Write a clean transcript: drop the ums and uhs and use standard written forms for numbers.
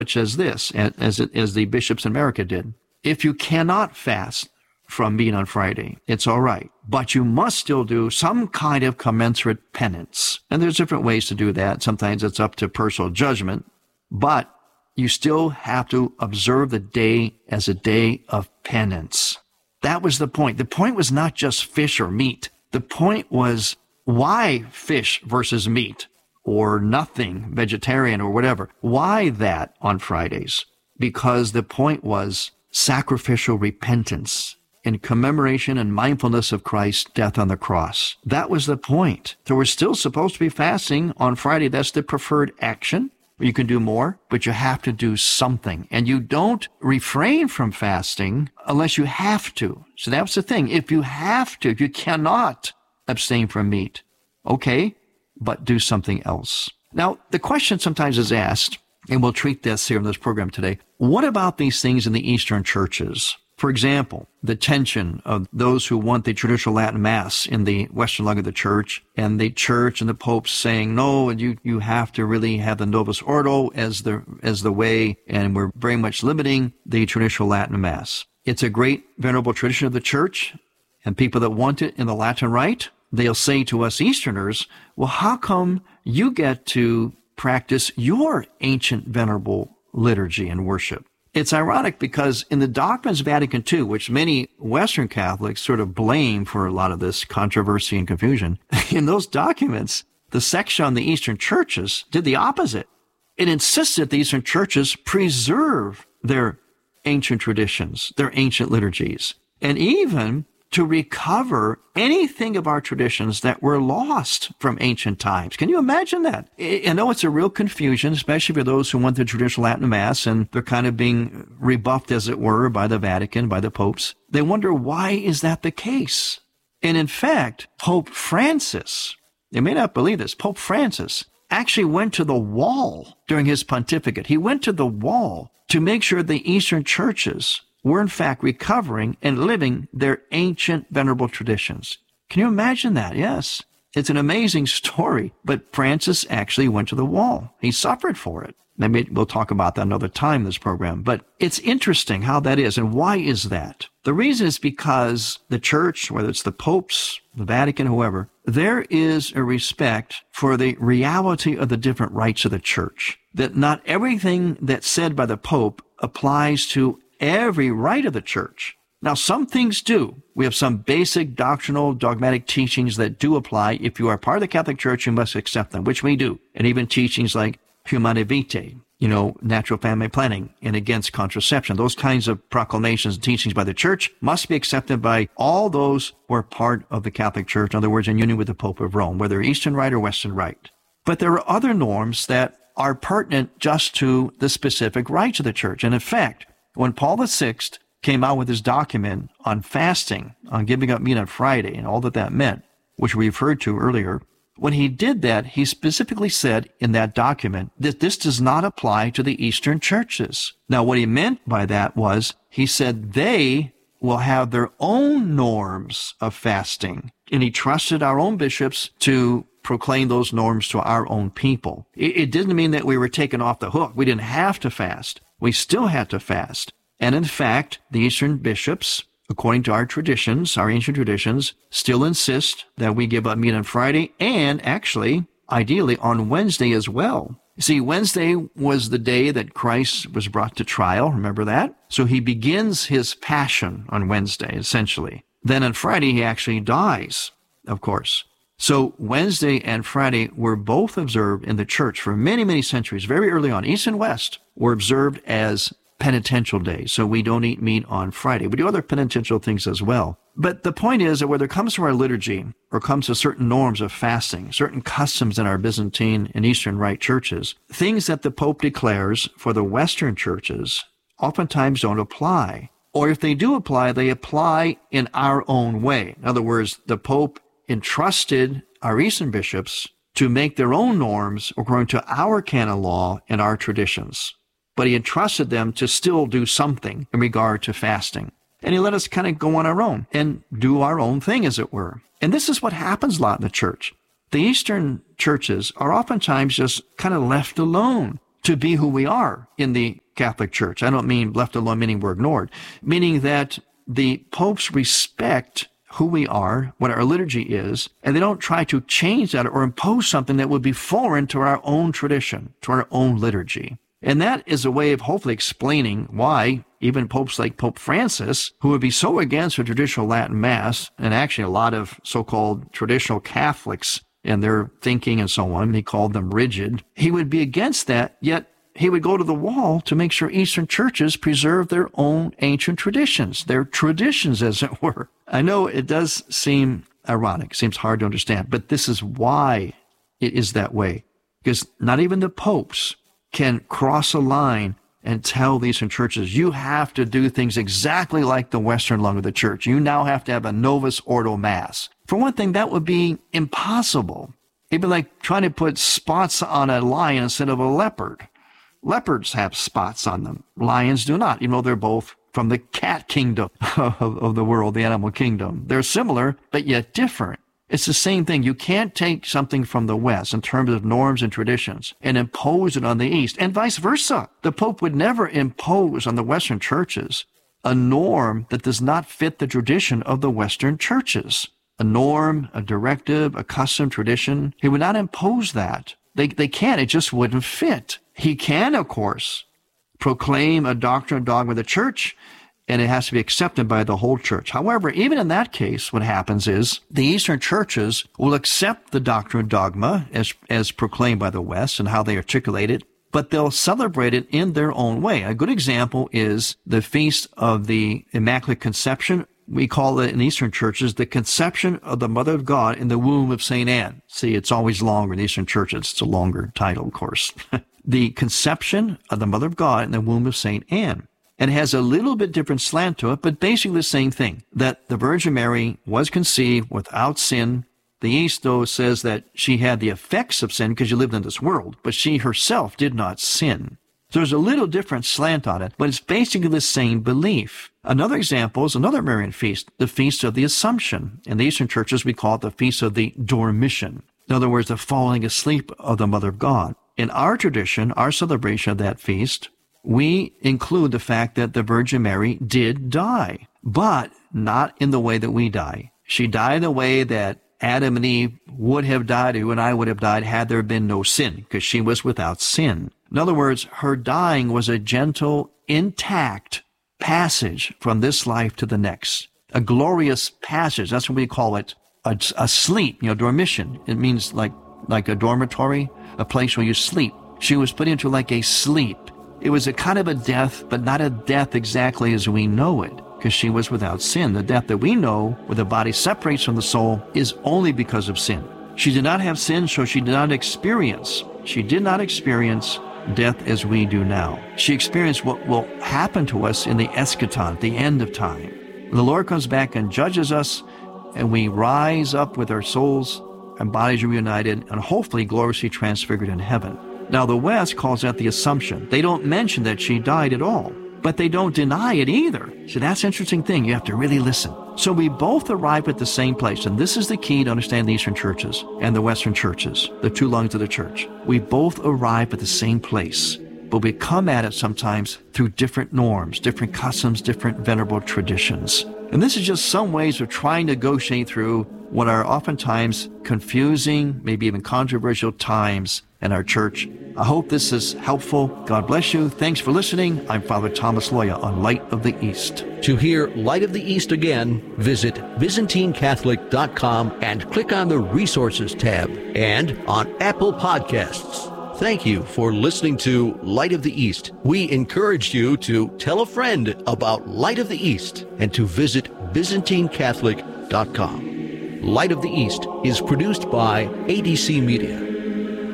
which says this, as the bishops in America did. If you cannot fast from meat on Friday, it's all right. But you must still do some kind of commensurate penance. And there's different ways to do that. Sometimes it's up to personal judgment. But you still have to observe the day as a day of penance. That was the point. The point was not just fish or meat. The point was, why fish versus meat or nothing, vegetarian or whatever? Why that on Fridays? Because the point was sacrificial repentance in commemoration and mindfulness of Christ's death on the cross. That was the point. So we're still supposed to be fasting on Friday. That's the preferred action. You can do more, but you have to do something. And you don't refrain from fasting unless you have to. So that's the thing. If you have to, if you cannot abstain from meat, okay, but do something else. Now, the question sometimes is asked, and we'll treat this here in this program today, what about these things in the Eastern churches? For example, the tension of those who want the traditional Latin Mass in the Western leg of the church, and the church and the popes saying, no, you have to really have the Novus Ordo as the way, and we're very much limiting the traditional Latin Mass. It's a great venerable tradition of the church, and people that want it in the Latin Rite, they'll say to us Easterners, well, how come you get to practice your ancient venerable liturgy and worship? It's ironic because in the Doctrines of Vatican II, which many Western Catholics sort of blame for a lot of this controversy and confusion, in those documents, the section on the Eastern churches did the opposite. It insisted the Eastern churches preserve their ancient traditions, their ancient liturgies, and even to recover anything of our traditions that were lost from ancient times. Can you imagine that? I know it's a real confusion, especially for those who want the traditional Latin Mass, and they're kind of being rebuffed, as it were, by the Vatican, by the popes. They wonder, why is that the case? And in fact, Pope Francis, you may not believe this, Pope Francis actually went to the wall during his pontificate. He went to the wall to make sure the Eastern churches were in fact recovering and living their ancient venerable traditions. Can you imagine that? Yes. It's an amazing story, but Francis actually went to the wall. He suffered for it. Maybe we'll talk about that another time in this program, but it's interesting how that is. And why is that? The reason is because the church, whether it's the popes, the Vatican, whoever, there is a respect for the reality of the different rites of the church, that not everything that's said by the pope applies to every rite of the church. Now, some things do. We have some basic doctrinal, dogmatic teachings that do apply. If you are part of the Catholic Church, you must accept them, which we do. And even teachings like Humanae Vitae, natural family planning, and against contraception. Those kinds of proclamations and teachings by the Church must be accepted by all those who are part of the Catholic Church, in other words, in union with the Pope of Rome, whether Eastern Rite or Western Rite. But there are other norms that are pertinent just to the specific rites of the Church. And in fact, when Paul VI came out with his document on fasting, on giving up meat on Friday, and all that meant, which we referred to earlier, when he did that, he specifically said in that document that this does not apply to the Eastern churches. Now, what he meant by that was, he said they will have their own norms of fasting, and he trusted our own bishops to proclaim those norms to our own people. It didn't mean that we were taken off the hook. We didn't have to fast. We still had to fast. And in fact, the Eastern bishops, according to our traditions, our ancient traditions, still insist that we give up meat on Friday and actually, ideally, on Wednesday as well. You see, Wednesday was the day that Christ was brought to trial. Remember that? So he begins his passion on Wednesday, essentially. Then on Friday, he actually dies, of course. So Wednesday and Friday were both observed in the church for many, many centuries. Very early on, East and West were observed as penitential days. So we don't eat meat on Friday. We do other penitential things as well. But the point is that whether it comes from our liturgy or comes to certain norms of fasting, certain customs in our Byzantine and Eastern Rite churches, things that the Pope declares for the Western churches oftentimes don't apply. Or if they do apply, they apply in our own way. In other words, the Pope entrusted our Eastern bishops to make their own norms according to our canon law and our traditions. But he entrusted them to still do something in regard to fasting. And he let us kind of go on our own and do our own thing, as it were. And this is what happens a lot in the church. The Eastern churches are oftentimes just kind of left alone to be who we are in the Catholic Church. I don't mean left alone, meaning we're ignored, meaning that the popes respect who we are, what our liturgy is, and they don't try to change that or impose something that would be foreign to our own tradition, to our own liturgy. And that is a way of hopefully explaining why even popes like Pope Francis, who would be so against a traditional Latin Mass, and actually a lot of so-called traditional Catholics and their thinking and so on, he called them rigid, he would be against that, yet he would go to the wall to make sure Eastern churches preserve their own ancient traditions, their traditions, as it were. I know it does seem ironic, seems hard to understand, but this is why it is that way. Because not even the popes can cross a line and tell the Eastern churches, you have to do things exactly like the Western lung of the church. You now have to have a Novus Ordo Mass. For one thing, that would be impossible. It'd be like trying to put spots on a lion instead of a leopard. Leopards have spots on them. Lions do not, even though they're both from the cat kingdom of the world, the animal kingdom. They're similar, but yet different. It's the same thing. You can't take something from the West in terms of norms and traditions and impose it on the East, and vice versa. The Pope would never impose on the Western churches a norm that does not fit the tradition of the Western churches. A norm, a directive, a custom, tradition. He would not impose that. They can't. It just wouldn't fit. He can, of course, proclaim a doctrine and dogma of the church, and it has to be accepted by the whole church. However, even in that case, what happens is the Eastern churches will accept the doctrine and dogma as proclaimed by the West and how they articulate it, but they'll celebrate it in their own way. A good example is the Feast of the Immaculate Conception. We call it in Eastern churches the conception of the Mother of God in the womb of St. Anne. See, it's always longer in Eastern churches. It's a longer title, of course. The conception of the Mother of God in the womb of St. Anne. And it has a little bit different slant to it, but basically the same thing, that the Virgin Mary was conceived without sin. The East, though, says that she had the effects of sin because she lived in this world, but she herself did not sin. So there's a little different slant on it, but it's basically the same belief. Another example is another Marian feast, the Feast of the Assumption. In the Eastern churches, we call it the Feast of the Dormition. In other words, the falling asleep of the Mother of God. In our tradition, our celebration of that feast, we include the fact that the Virgin Mary did die, but not in the way that we die. She died the way that Adam and Eve would have died, you and I would have died, had there been no sin, because she was without sin. In other words, her dying was a gentle, intact passage from this life to the next. A glorious passage. That's what we call it, a sleep, dormition. It means like a dormitory, a place where you sleep. She was put into like a sleep. It was a kind of a death, but not a death exactly as we know it, because she was without sin. The death that we know, where the body separates from the soul, is only because of sin. She did not have sin, so she did not experience death as we do now. She experienced what will happen to us in the eschaton, the end of time. When the Lord comes back and judges us, and we rise up with our souls and bodies reunited, and hopefully gloriously transfigured in heaven. Now, the West calls that the Assumption. They don't mention that she died at all, but they don't deny it either. So that's an interesting thing. You have to really listen. So we both arrive at the same place, and this is the key to understand the Eastern churches and the Western churches, the two lungs of the church. We both arrive at the same place, but we come at it sometimes through different norms, different customs, different venerable traditions. And this is just some ways of trying to negotiate through what are oftentimes confusing, maybe even controversial times in our church. I hope this is helpful. God bless you. Thanks for listening. I'm Father Thomas Loya on Light of the East. To hear Light of the East again, visit ByzantineCatholic.com and click on the Resources tab, and on Apple Podcasts. Thank you for listening to Light of the East. We encourage you to tell a friend about Light of the East and to visit ByzantineCatholic.com. Light of the East is produced by ADC Media.